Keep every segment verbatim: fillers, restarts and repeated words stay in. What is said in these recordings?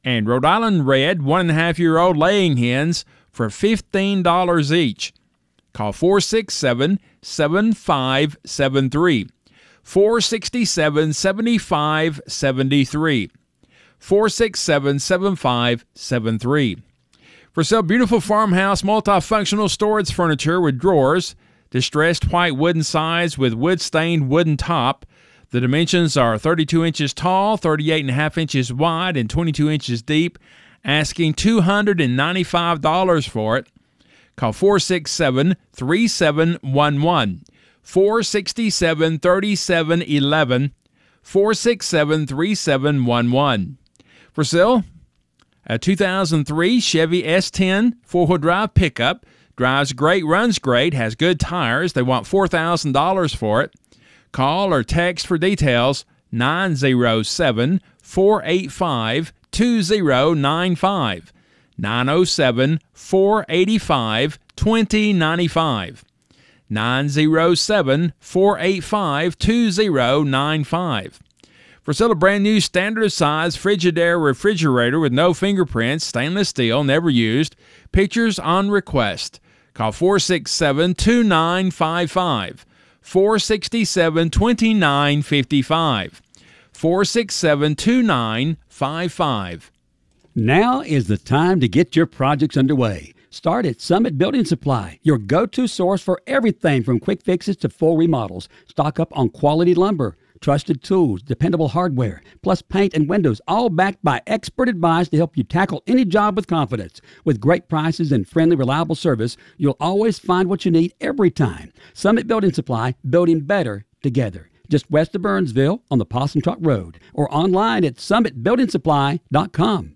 and Rhode Island Red one and a half year old laying hens for fifteen dollars each. Call four six seven, seven five seven three. four six seven, seven five seven three. four six seven, seven five seven three. For sale, beautiful farmhouse multifunctional storage furniture with drawers, distressed white wooden sides with wood-stained wooden top. The dimensions are thirty-two inches tall, thirty-eight and a half inches wide, and twenty-two inches deep. Asking two hundred ninety-five dollars for it. Call four six seven, three seven one one. four six seven, three seven one one. four six seven, three seven one one. For sale, a two thousand three Chevy S ten four-wheel drive pickup. Drives great, runs great, has good tires. They want four thousand dollars for it. Call or text for details nine oh seven, four eight five, two oh nine five. nine oh seven, four eight five, two oh nine five. nine oh seven, four eight five, two oh nine five. For sale, a brand new standard size Frigidaire refrigerator with no fingerprints, stainless steel, never used. Pictures on request. Call four six seven, two nine five five. four six seven, two nine five five. four six seven, two nine five five. Now is the time to get your projects underway. Start at Summit Building Supply, your go-to source for everything from quick fixes to full remodels. Stock up on quality lumber, trusted tools, dependable hardware, plus paint and windows, all backed by expert advice to help you tackle any job with confidence. With great prices and friendly, reliable service, you'll always find what you need every time. Summit Building Supply, building better together. Just west of Burnsville on the Possum Truck Road, or online at summit building supply dot com.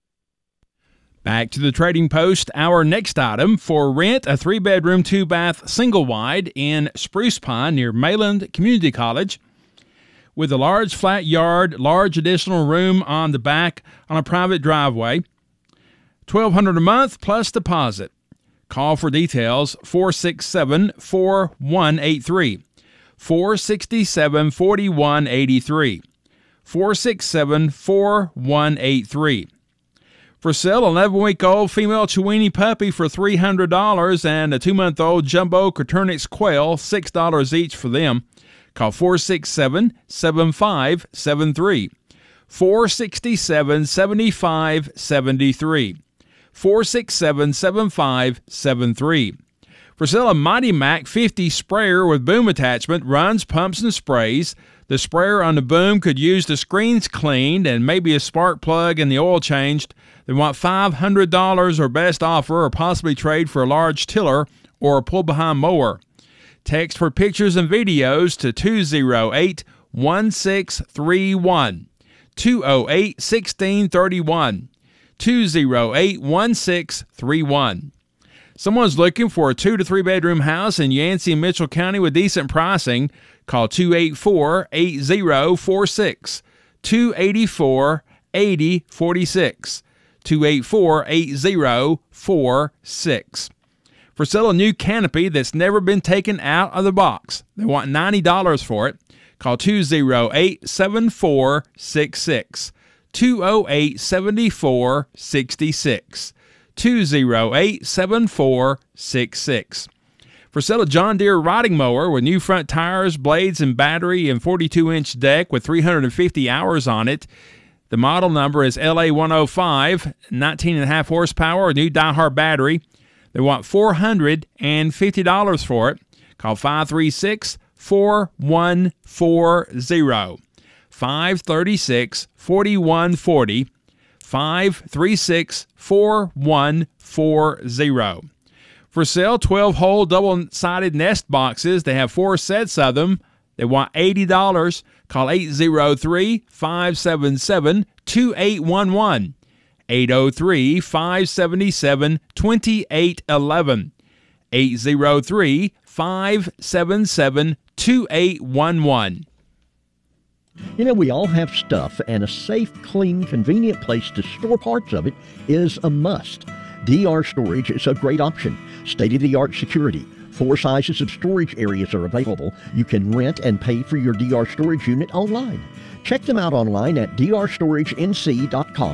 Back to the Trading Post. Our next item: for rent, a three-bedroom, two-bath, single-wide in Spruce Pine near Mayland Community College. With a large flat yard, large additional room on the back on a private driveway. twelve hundred dollars a month plus deposit. Call for details four six seven, four one eight three. four six seven, four one eight three. four six seven, four one eight three. For sale, an eleven-week-old female Chiweenie puppy for three hundred dollars and a two-month-old jumbo Coturnix quail, six dollars each for them. Call four six seven, seven five seven three. four six seven, seven five seven three. four six seven, seven five seven three. For sale, a Mighty Mac fifty sprayer with boom attachment, runs, pumps, and sprays. The sprayer on the boom could use the screens cleaned and maybe a spark plug and the oil changed. They want five hundred dollars or best offer, or possibly trade for a large tiller or a pull-behind mower. Text for pictures and videos to two oh eight, one six three one. two oh eight, one six three one. two oh eight, one six three one. Someone's looking for a two to three bedroom house in Yancey and Mitchell County with decent pricing. Call two eight four, eight oh four six. two eight four, eight oh four six. two eight four, eight oh four six. For sale, a new canopy that's never been taken out of the box. They want ninety dollars for it. Call two oh eight, seven four six six. two oh eight, seven four six six. two oh eight, seven four six six. For sale, a John Deere riding mower with new front tires, blades, and battery, and forty-two inch deck with three hundred fifty hours on it. The model number is L A one oh five, nineteen and a half horsepower, new die-hard battery. They want four hundred fifty dollars for it. Call five three six, four one four zero. five three six, four one four zero. five three six, four one four zero. For sale, twelve-hole double-sided nest boxes. They have four sets of them. They want eighty dollars. Call eight oh three, five seven seven, two eight one one. eight oh three, five seven seven, two eight one one. eight oh three, five seven seven, two eight one one. You know, we all have stuff, and a safe, clean, convenient place to store parts of it is a must. D R Storage is a great option. State-of-the-art security. Four sizes of storage areas are available. You can rent and pay for your D R storage unit online. Check them out online at d r storage n c dot com.